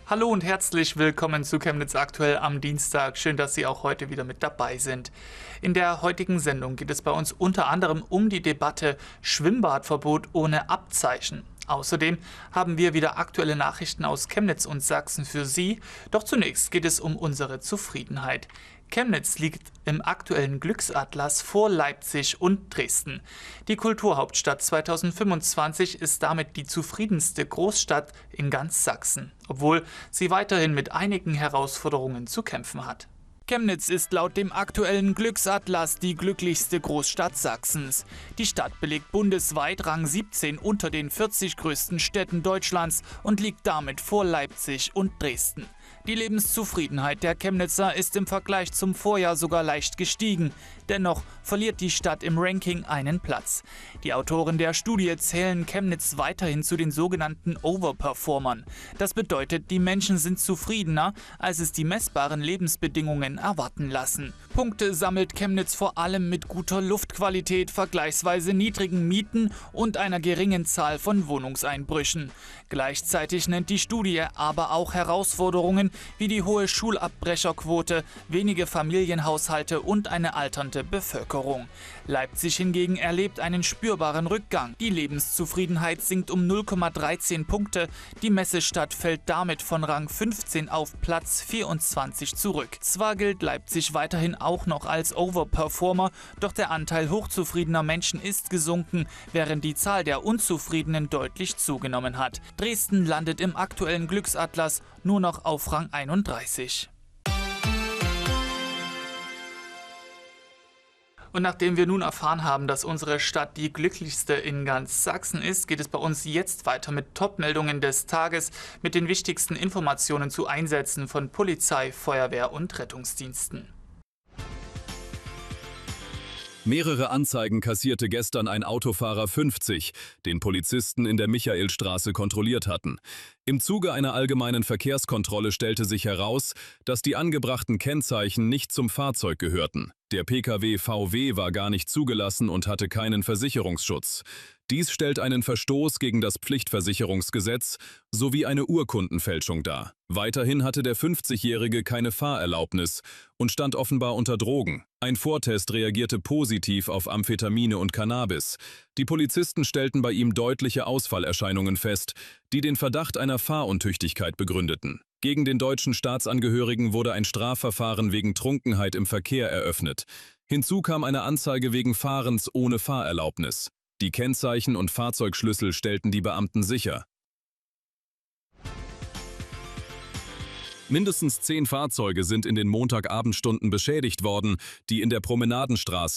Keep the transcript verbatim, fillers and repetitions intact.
Hallo und herzlich willkommen zu Chemnitz aktuell am Dienstag. Schön, dass Sie auch heute wieder mit dabei sind. In der heutigen Sendung geht es bei uns unter anderem um die Debatte Schwimmbadverbot ohne Abzeichen. Außerdem haben wir wieder aktuelle Nachrichten aus Chemnitz und Sachsen für Sie. Doch zunächst geht es um unsere Zufriedenheit. Chemnitz liegt im aktuellen Glücksatlas vor Leipzig und Dresden. Die Kulturhauptstadt zweitausendfünfundzwanzig ist damit die zufriedenste Großstadt in ganz Sachsen, obwohl sie weiterhin mit einigen Herausforderungen zu kämpfen hat. Chemnitz ist laut dem aktuellen Glücksatlas die glücklichste Großstadt Sachsens. Die Stadt belegt bundesweit Rang siebzehn unter den vierzig größten Städten Deutschlands und liegt damit vor Leipzig und Dresden. Die Lebenszufriedenheit der Chemnitzer ist im Vergleich zum Vorjahr sogar leicht gestiegen. Dennoch verliert die Stadt im Ranking einen Platz. Die Autoren der Studie zählen Chemnitz weiterhin zu den sogenannten Overperformern. Das bedeutet, die Menschen sind zufriedener, als es die messbaren Lebensbedingungen erwarten lassen. Punkte sammelt Chemnitz vor allem mit guter Luftqualität, vergleichsweise niedrigen Mieten und einer geringen Zahl von Wohnungseinbrüchen. Gleichzeitig nennt die Studie aber auch Herausforderungen wie die hohe Schulabbrecherquote, wenige Familienhaushalte und eine alternde Bevölkerung. Leipzig hingegen erlebt einen spürbaren Rückgang. Die Lebenszufriedenheit sinkt um null Komma dreizehn Punkte. Die Messestadt fällt damit von Rang fünfzehn auf Platz vierundzwanzig zurück. Zwar gilt Leipzig weiterhin auch noch als Overperformer, doch der Anteil hochzufriedener Menschen ist gesunken, während die Zahl der Unzufriedenen deutlich zugenommen hat. Dresden landet im aktuellen Glücksatlas nur noch auf Rang einunddreißig. Und nachdem wir nun erfahren haben, dass unsere Stadt die glücklichste in ganz Sachsen ist, geht es bei uns jetzt weiter mit Top-Meldungen des Tages, mit den wichtigsten Informationen zu Einsätzen von Polizei, Feuerwehr und Rettungsdiensten. Mehrere Anzeigen kassierte gestern ein Autofahrer fünfzig, den Polizisten in der Michaelstraße kontrolliert hatten. Im Zuge einer allgemeinen Verkehrskontrolle stellte sich heraus, dass die angebrachten Kennzeichen nicht zum Fahrzeug gehörten. Der Pkw V W war gar nicht zugelassen und hatte keinen Versicherungsschutz. Dies stellt einen Verstoß gegen das Pflichtversicherungsgesetz sowie eine Urkundenfälschung dar. Weiterhin hatte der fünfzigjährige keine Fahrerlaubnis und stand offenbar unter Drogen. Ein Vortest reagierte positiv auf Amphetamine und Cannabis. Die Polizisten stellten bei ihm deutliche Ausfallerscheinungen fest, die den Verdacht einer Fahruntüchtigkeit begründeten. Gegen den deutschen Staatsangehörigen wurde ein Strafverfahren wegen Trunkenheit im Verkehr eröffnet. Hinzu kam eine Anzeige wegen Fahrens ohne Fahrerlaubnis. Die Kennzeichen und Fahrzeugschlüssel stellten die Beamten sicher. Mindestens zehn Fahrzeuge sind in den Montagabendstunden beschädigt worden, die in der Promenadenstraße